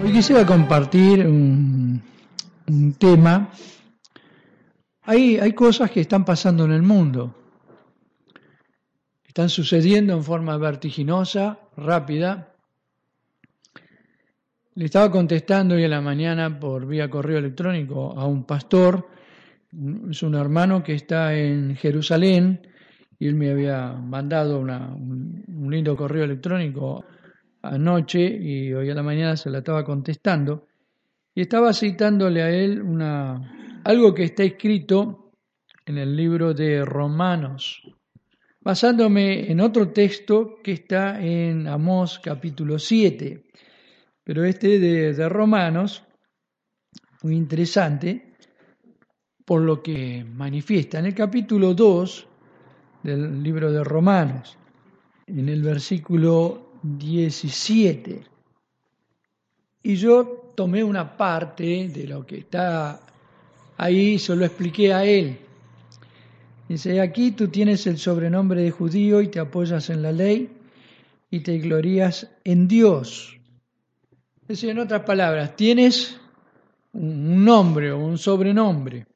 Hoy quisiera compartir un tema. Hay cosas que están pasando en el mundo, están sucediendo en forma vertiginosa, rápida. Le estaba contestando hoy en la mañana por vía correo electrónico a un pastor, es un hermano que está en Jerusalén, y él me había mandado un lindo correo electrónico anoche y hoy a la mañana se la estaba contestando. Y estaba citándole a él algo que está escrito en el libro de Romanos, basándome en otro texto que está en Amós capítulo 7, pero este de Romanos, muy interesante, por lo que manifiesta en el capítulo 2 del libro de Romanos, en el versículo 17. Y yo tomé una parte de lo que está ahí, se lo expliqué a él. Dice, aquí tú tienes el sobrenombre de judío y te apoyas en la ley y te glorías en Dios. Es decir, en otras palabras, tienes un nombre o un sobrenombre.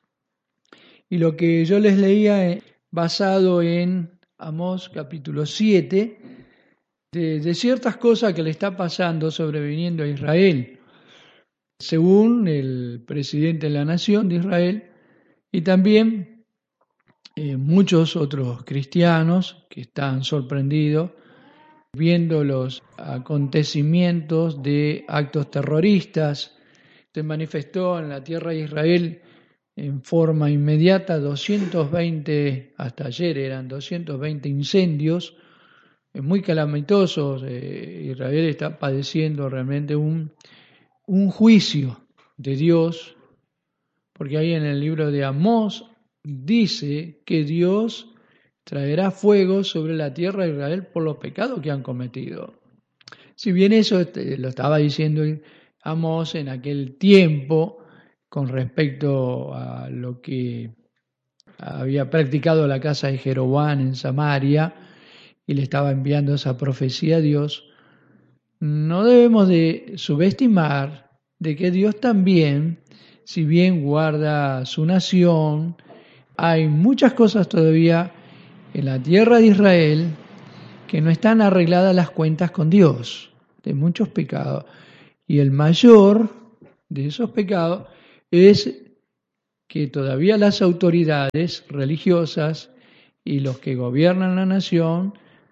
Y lo que yo les leía basado en Amós capítulo 7, de ciertas cosas que le está pasando sobreviniendo a Israel, según el presidente de la nación de Israel, y también muchos otros cristianos que están sorprendidos viendo los acontecimientos de actos terroristas. Se manifestó en la tierra de Israel en forma inmediata 220, hasta ayer eran 220 incendios muy calamitosos. Israel está padeciendo realmente un juicio de Dios, porque ahí en el libro de Amós dice que Dios traerá fuego sobre la tierra de Israel por los pecados que han cometido. Si bien eso lo estaba diciendo Amós en aquel tiempo con respecto a lo que había practicado la casa de Jeroboam en Samaria y le estaba enviando esa profecía a Dios, no debemos de subestimar de que Dios también, si bien guarda su nación, hay muchas cosas todavía en la tierra de Israel que no están arregladas las cuentas con Dios, de muchos pecados. Y el mayor de esos pecados es que todavía las autoridades religiosas y los que gobiernan la nación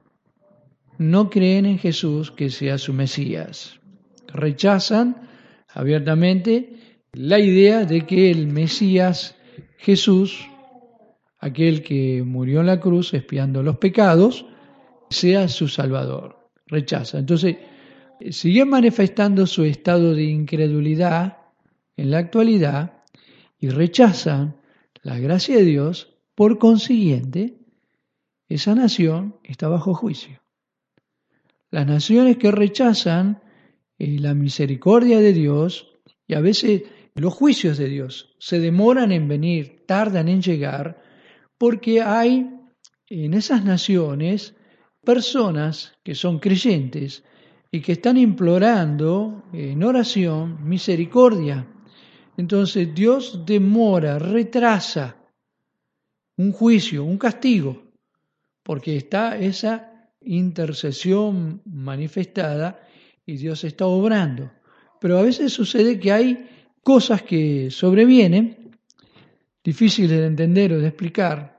no creen en Jesús que sea su Mesías. Rechazan abiertamente la idea de que el Mesías Jesús, aquel que murió en la cruz expiando los pecados, sea su Salvador. Rechaza. Entonces, siguen manifestando su estado de incredulidad en la actualidad y rechazan la gracia de Dios. Por consiguiente, esa nación está bajo juicio. Las naciones que rechazan la misericordia de Dios, y a veces los juicios de Dios se demoran en venir, tardan en llegar, porque hay en esas naciones personas que son creyentes y que están implorando en oración misericordia. Entonces Dios demora, retrasa un juicio, un castigo, porque está esa intercesión manifestada y Dios está obrando. Pero a veces sucede que hay cosas que sobrevienen, difíciles de entender o de explicar,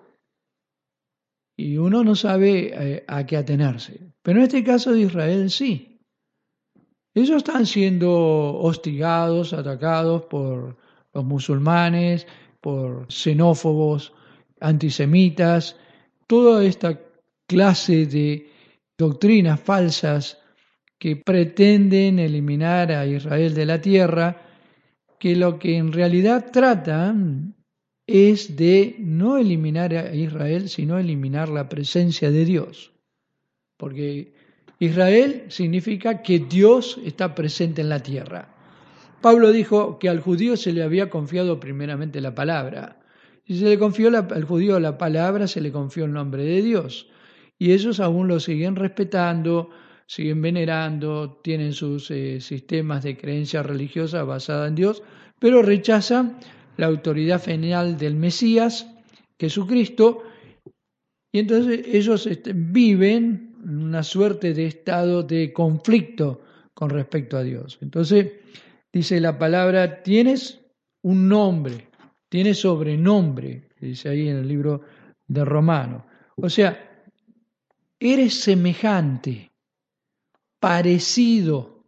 y uno no sabe a qué atenerse. Pero en este caso de Israel sí. Ellos están siendo hostigados, atacados por los musulmanes, por xenófobos, antisemitas, toda esta clase de doctrinas falsas que pretenden eliminar a Israel de la tierra, que lo que en realidad tratan es de no eliminar a Israel, sino eliminar la presencia de Dios. Porque Israel significa que Dios está presente en la tierra. Pablo dijo que al judío se le había confiado primeramente la palabra. Si se le confió al judío la palabra, se le confió el nombre de Dios. Y ellos aún lo siguen respetando, siguen venerando, tienen sus sistemas de creencia religiosa basada en Dios, pero rechazan la autoridad final del Mesías, Jesucristo, y entonces ellos viven una suerte de estado de conflicto con respecto a Dios. Entonces, dice la palabra, tienes un nombre, tienes sobrenombre, dice ahí en el libro de Romanos. O sea, eres semejante, parecido,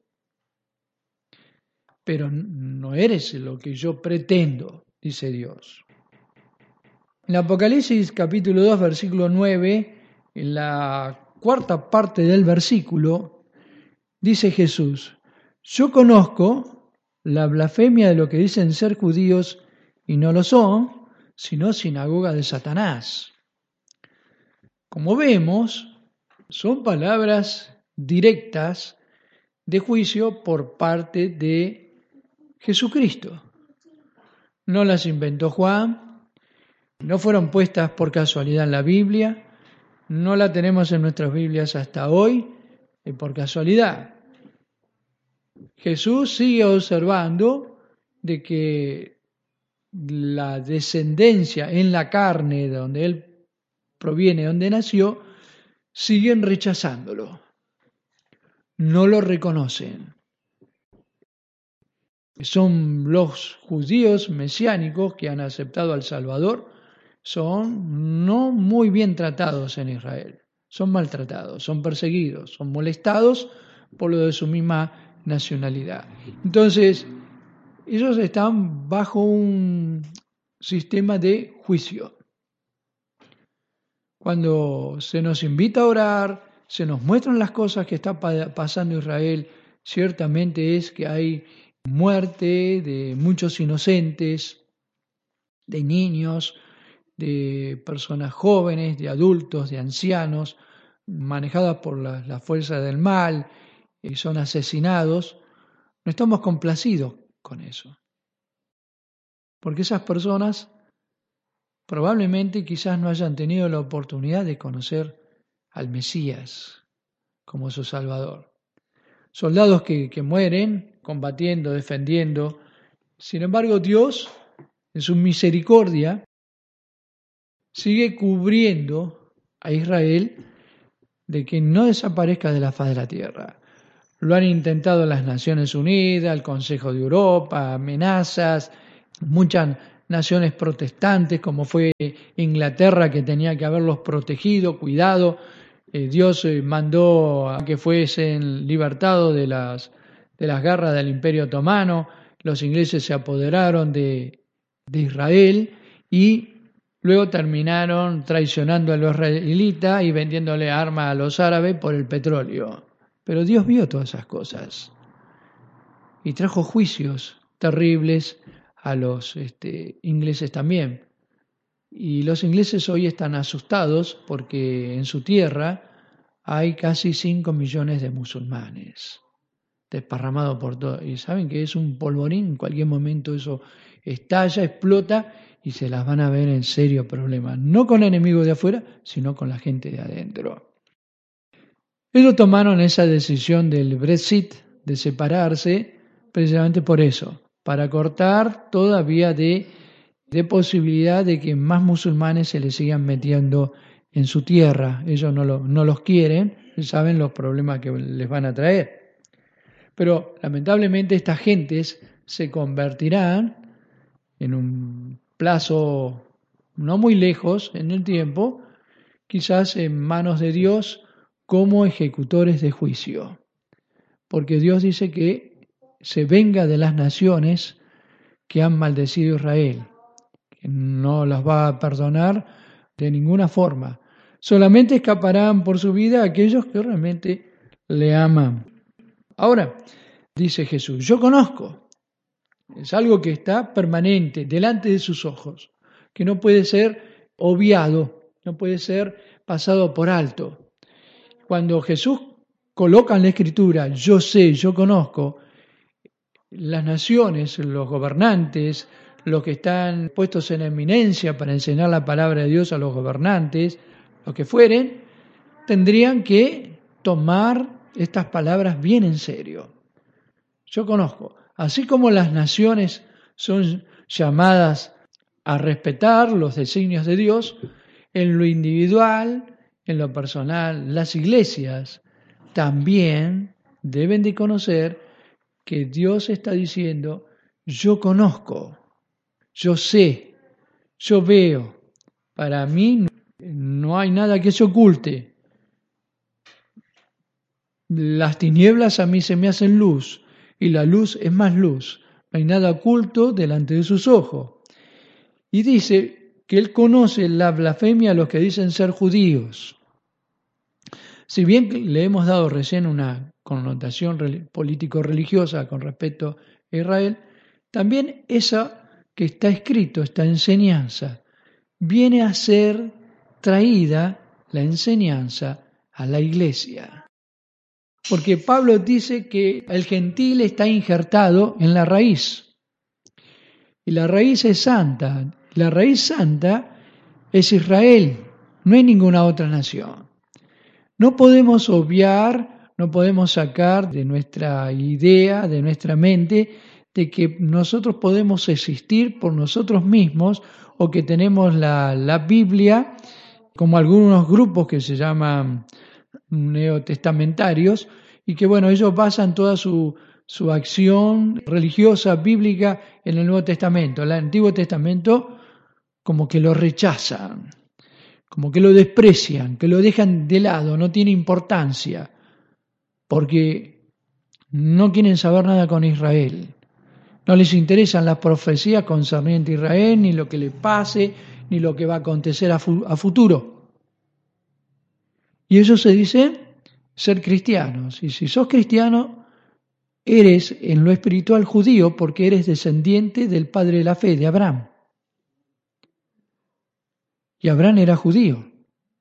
pero no eres lo que yo pretendo, dice Dios. En Apocalipsis capítulo 2, versículo 9, en la cuarta parte del versículo, dice Jesús, yo conozco la blasfemia de lo que dicen ser judíos y no lo son, sino sinagoga de Satanás. Como vemos, son palabras directas de juicio por parte de Jesucristo. No las inventó Juan, no fueron puestas por casualidad en la Biblia, no la tenemos en nuestras Biblias hasta hoy por casualidad. Jesús sigue observando de que la descendencia en la carne de donde Él proviene, donde nació, siguen rechazándolo, no lo reconocen. Son los judíos mesiánicos que han aceptado al Salvador, son no muy bien tratados en Israel, son maltratados, son perseguidos, son molestados por lo de su misma nacionalidad. Entonces, ellos están bajo un sistema de juicio. Cuando se nos invita a orar, se nos muestran las cosas que está pasando en Israel, ciertamente es que hay muerte de muchos inocentes, de niños, de personas jóvenes, de adultos, de ancianos, manejadas por la fuerza del mal, y son asesinados. No estamos complacidos con eso, porque esas personas probablemente quizás no hayan tenido la oportunidad de conocer al Mesías como su Salvador. Soldados que mueren combatiendo, defendiendo. Sin embargo, Dios, en su misericordia, sigue cubriendo a Israel de que no desaparezca de la faz de la tierra. Lo han intentado las Naciones Unidas, el Consejo de Europa, amenazas, muchas naciones protestantes, como fue Inglaterra, que tenía que haberlos protegido, cuidado. Dios mandó a que fuesen libertados de las garras del Imperio Otomano. Los ingleses se apoderaron de Israel y luego terminaron traicionando a los israelitas y vendiéndole armas a los árabes por el petróleo. Pero Dios vio todas esas cosas y trajo juicios terribles a los ingleses también. Y los ingleses hoy están asustados porque en su tierra hay casi 5 millones de musulmanes desparramados por todo. Y saben que es un polvorín, en cualquier momento eso estalla, explota y se las van a ver en serio problemas. No con enemigos de afuera, sino con la gente de adentro. Ellos tomaron esa decisión del Brexit, de separarse, precisamente por eso, para cortar toda vía de posibilidad de que más musulmanes se les sigan metiendo en su tierra. Ellos no los quieren, saben los problemas que les van a traer. Pero lamentablemente estas gentes se convertirán en un plazo no muy lejos en el tiempo, quizás en manos de Dios como ejecutores de juicio. Porque Dios dice que se venga de las naciones que han maldecido a Israel, que no las va a perdonar de ninguna forma. Solamente escaparán por su vida aquellos que realmente le aman. Ahora, dice Jesús, yo conozco. Es algo que está permanente delante de sus ojos, que no puede ser obviado, no puede ser pasado por alto. Cuando Jesús coloca en la Escritura, yo sé, yo conozco, las naciones, los gobernantes, los que están puestos en eminencia para enseñar la palabra de Dios a los gobernantes, los que fueren, tendrían que tomar estas palabras bien en serio. Yo conozco, así como las naciones son llamadas a respetar los designios de Dios, en lo individual, en lo personal, las iglesias también deben de conocer que Dios está diciendo, yo conozco, yo sé, yo veo, para mí no hay nada que se oculte. Las tinieblas a mí se me hacen luz y la luz es más luz. No hay nada oculto delante de sus ojos. Y dice que él conoce la blasfemia a los que dicen ser judíos. Si bien le hemos dado recién una connotación político-religiosa con respecto a Israel, también esa que está escrito, esta enseñanza, viene a ser traída, la enseñanza, a la iglesia. Porque Pablo dice que el gentil está injertado en la raíz. Y la raíz es santa. La raíz santa es Israel, no hay ninguna otra nación. No podemos obviar, no podemos sacar de nuestra idea, de nuestra mente, de que nosotros podemos existir por nosotros mismos o que tenemos la Biblia, como algunos grupos que se llaman neotestamentarios, y que bueno, ellos basan toda su acción religiosa, bíblica, en el Nuevo Testamento. El Antiguo Testamento como que lo rechazan, como que lo desprecian, que lo dejan de lado, no tiene importancia, porque no quieren saber nada con Israel. No les interesan las profecías concernientes a Israel, ni lo que le pase, ni lo que va a acontecer a futuro. Y ellos se dicen ser cristianos. Y si sos cristiano, eres en lo espiritual judío porque eres descendiente del padre de la fe, de Abraham. Y Abraham era judío.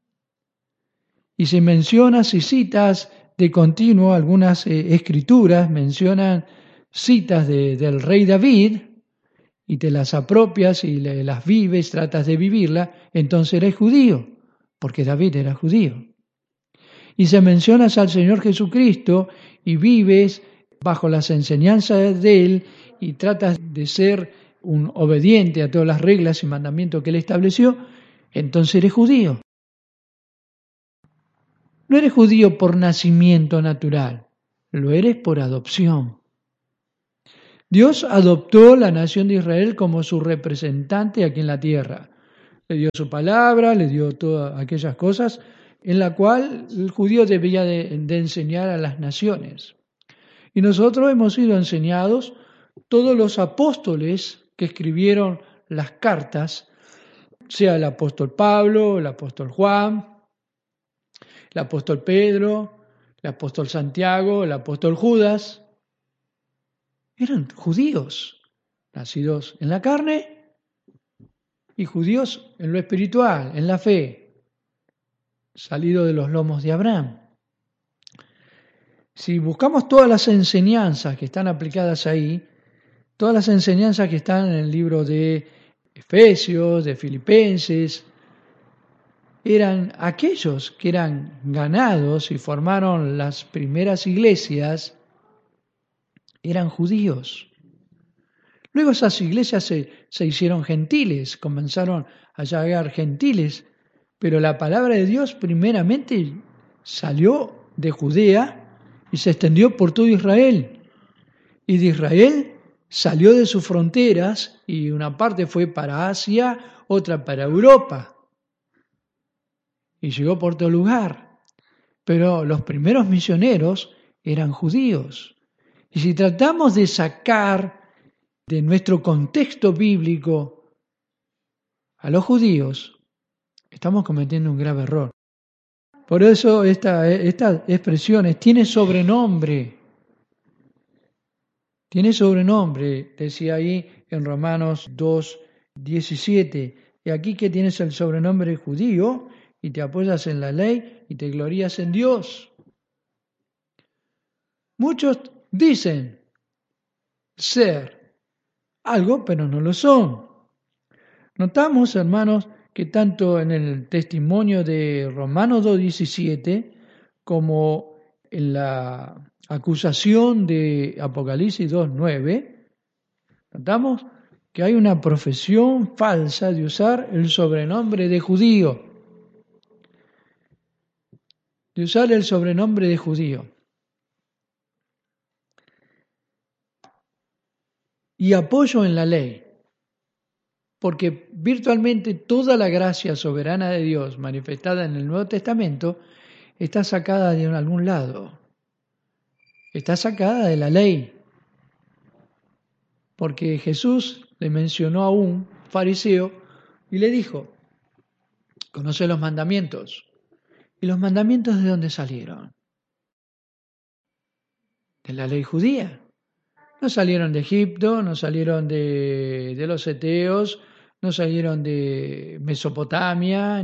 Y se menciona, si citas de continuo algunas escrituras, mencionan citas del rey David, y te las apropias y las vives, tratas de vivirla, entonces eres judío, porque David era judío. Y si mencionas al Señor Jesucristo y vives bajo las enseñanzas de Él y tratas de ser un obediente a todas las reglas y mandamientos que Él estableció, entonces eres judío. No eres judío por nacimiento natural, lo eres por adopción. Dios adoptó la nación de Israel como su representante aquí en la tierra. Le dio su palabra, le dio todas aquellas cosas en la cual el judío debía de enseñar a las naciones. Y nosotros hemos sido enseñados, todos los apóstoles que escribieron las cartas, sea el apóstol Pablo, el apóstol Juan, el apóstol Pedro, el apóstol Santiago, el apóstol Judas, eran judíos, nacidos en la carne y judíos en lo espiritual, en la fe, salidos de los lomos de Abraham. Si buscamos todas las enseñanzas que están aplicadas ahí, todas las enseñanzas que están en el libro de Efesios, de Filipenses, eran aquellos que eran ganados y formaron las primeras iglesias, eran judíos. Luego esas iglesias se hicieron gentiles, comenzaron a llegar gentiles, pero la palabra de Dios primeramente salió de Judea y se extendió por todo Israel. Y de Israel salió de sus fronteras y una parte fue para Asia, otra para Europa. Y llegó por todo lugar. Pero los primeros misioneros eran judíos. Y si tratamos de sacar de nuestro contexto bíblico a los judíos, estamos cometiendo un grave error. Por eso estas expresiones tiene sobrenombre. Tiene sobrenombre, decía ahí en Romanos 2:17. Y aquí que tienes el sobrenombre judío y te apoyas en la ley y te glorías en Dios. Muchos dicen ser algo, pero no lo son. Notamos, hermanos, que tanto en el testimonio de Romanos 2:17 como en la acusación de Apocalipsis 2:9, notamos que hay una profesión falsa de usar el sobrenombre de judío, y apoyo en la ley, porque virtualmente toda la gracia soberana de Dios manifestada en el Nuevo Testamento está sacada de algún lado, está sacada de la ley, porque Jesús le mencionó a un fariseo y le dijo: conoce los mandamientos. ¿Y los mandamientos de dónde salieron? De la ley judía. No salieron de Egipto, no salieron de los eteos, no salieron de Mesopotamia,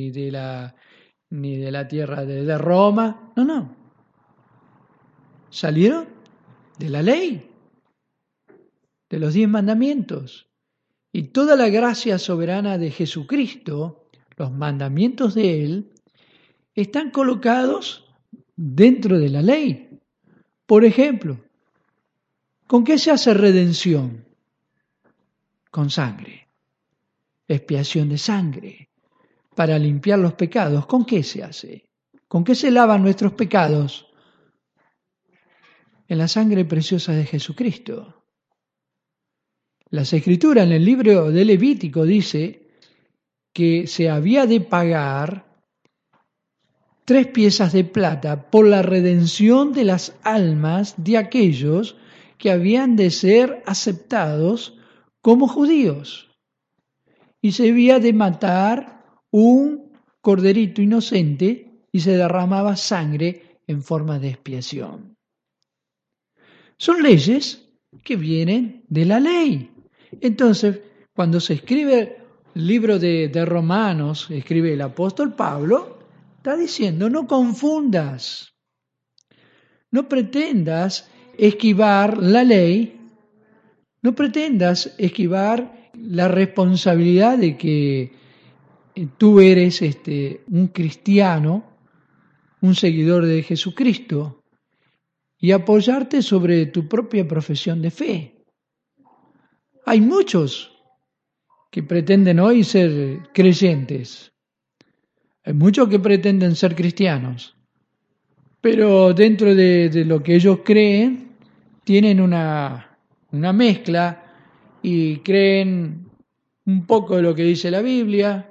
ni de la tierra de Roma. No, no. Salieron de la ley, de los 10 mandamientos. Y toda la gracia soberana de Jesucristo, los mandamientos de Él, están colocados dentro de la ley. Por ejemplo, ¿con qué se hace redención? Con sangre, expiación de sangre, para limpiar los pecados. ¿Con qué se hace? ¿Con qué se lavan nuestros pecados? En la sangre preciosa de Jesucristo. Las Escrituras en el libro de Levítico dice que se había de pagar 3 piezas de plata por la redención de las almas de aquellos que habían de ser aceptados como judíos. Y se había de matar un corderito inocente y se derramaba sangre en forma de expiación. Son leyes que vienen de la ley. Entonces, cuando se escribe el libro de Romanos, escribe el apóstol Pablo, está diciendo: no confundas, no pretendas esquivar la ley, no pretendas esquivar la responsabilidad de que tú eres un cristiano, un seguidor de Jesucristo, y apoyarte sobre tu propia profesión de fe. Hay muchos que pretenden hoy ser creyentes, hay muchos que pretenden ser cristianos, pero dentro de lo que ellos creen, tienen una mezcla y creen un poco de lo que dice la Biblia,